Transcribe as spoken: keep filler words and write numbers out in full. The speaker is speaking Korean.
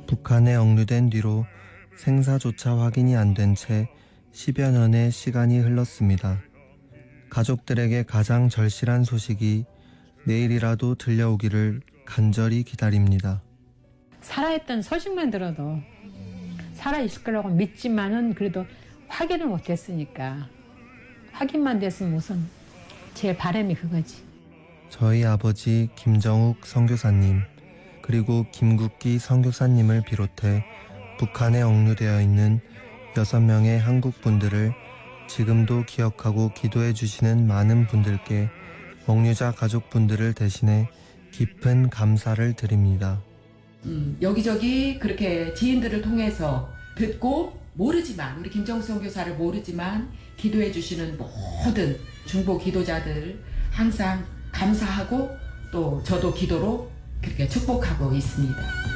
북한에 억류된 뒤로 생사조차 확인이 안 된 채 십여 년의 시간이 흘렀습니다. 가족들에게 가장 절실한 소식이 내일이라도 들려오기를 간절히 기다립니다. 살아있던 소식만 들어도 살아있을 거라고 믿지만은 그래도 확인을 못했으니까 확인만 됐으면 우선 제 바람이 그거지. 저희 아버지 김정욱 선교사님 그리고 김국기 선교사님을 비롯해 북한에 억류되어 있는 여섯 명의 한국 분들을 지금도 기억하고 기도해 주시는 많은 분들께 억류자 가족분들을 대신해 깊은 감사를 드립니다. 음, 여기저기 그렇게 지인들을 통해서 듣고 모르지만 우리 김정욱 선교사를 모르지만 기도해 주시는 모든 중보 기도자들 항상 감사하고 또 저도 기도로 그렇게 축복하고 있습니다.